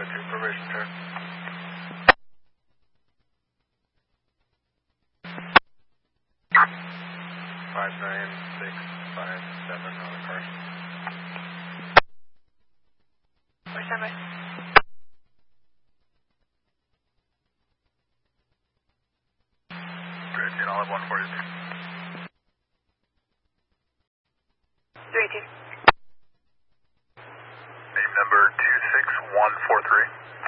2, probation check. 59657 on the car. Where's that by? Great, I'll have 1 for you. 3-2. Name number 26143.